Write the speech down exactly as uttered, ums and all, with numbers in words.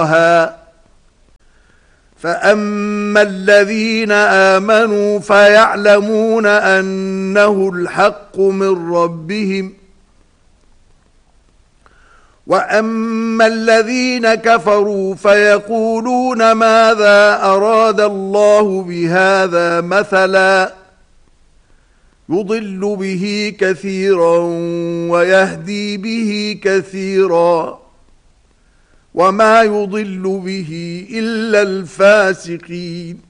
حقها فأما الذين آمنوا فيعلمون أنه الحق من ربهم وأما الذين كفروا فيقولون ماذا أراد الله بهذا مثلا يضل به كثيرا ويهدي به كثيرا وما يضل به إلا الفاسقين